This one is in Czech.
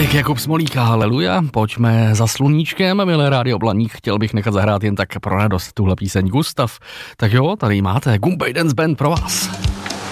Tolik Jakub Smolík a haleluja, pojďme za sluníčkem, milé Rádio Blaník, chtěl bych nechat zahrát jen tak pro radost tuhle píseň Gustav. Tak jo, tady máte Gumbay Dance Band pro vás.